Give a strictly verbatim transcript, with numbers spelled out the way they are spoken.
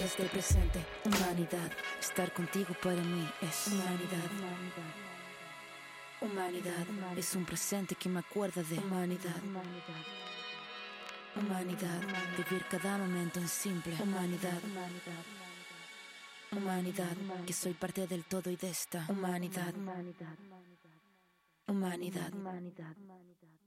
desde el presente. Humanidad, estar contigo para mí es humanidad. Humanidad, es un presente que me acuerda de humanidad. Humanidad, vivir cada momento en simple humanidad. Humanidad, que soy parte del todo y de esta humanidad. Humanidad.